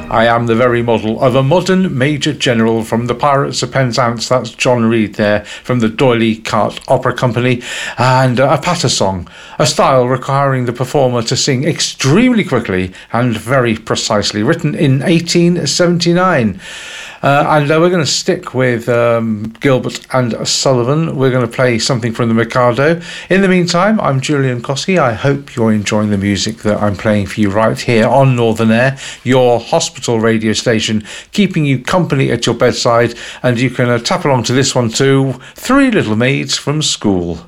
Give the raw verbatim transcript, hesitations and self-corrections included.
I am the very model of a modern Major General from the Pirates of Penzance. That's John Reid there from the D'Oyly Carte Opera Company. And uh, a patter song, a style requiring the performer to sing extremely quickly and very precisely, written in eighteen seventy-nine. Uh, and uh, we're going to stick with um, Gilbert and Sullivan. We're going to play something from the Mikado. In the meantime, I'm Julian Kosky. I hope you're enjoying the music that I'm playing for you right here on Northern Air, your hospital radio station, keeping you company at your bedside. And you can uh, tap along to this one too, Three Little Maids from School.